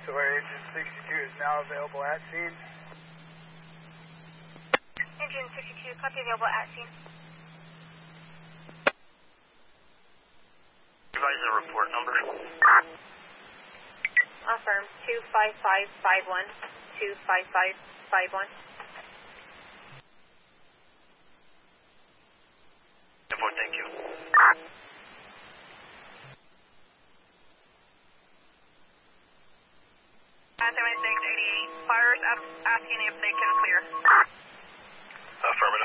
Sawyer Engine 62 is now available at scene. Engine 62, copy available at scene. Revise the report number. Affirm, 25551, 25551. Report, thank you. At 7688, fires asking if they can clear. Affirmative.